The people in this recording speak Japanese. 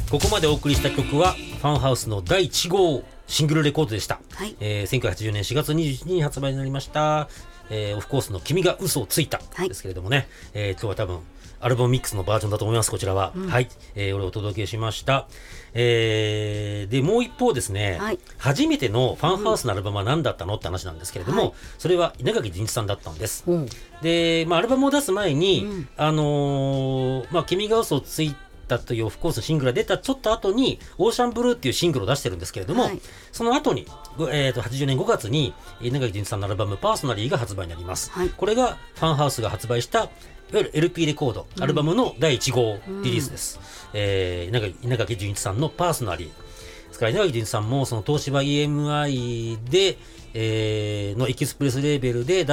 ここまでお送りした曲はファンハウスの第1号シングルレコードでした、1980年4月21日に発売になりました、オフコースの君が嘘をついたですけれどもね、今日は多分アルバムミックスのバージョンだと思います。こちらは、はい、俺をお届けしました。でもう一方ですね、初めてのファンハウスのアルバムは何だったのって話なんですけれども、それは稲垣潤一さんだったんです。で、アルバムを出す前に、君が嘘をついたというオフコースシングルが出たちょっと後にオーシャンブルーっていうシングルを出してるんですけれども、その後に、80年5月に稲垣潤一さんのアルバムパーソナリーが発売になります。これがファンハウスが発売したいわゆる LP レコード、アルバムの第1号リリースです。稲垣潤一さんのパーソナリーですから、稲垣潤一さんもその東芝 EMI で、のエキスプレスレーベルで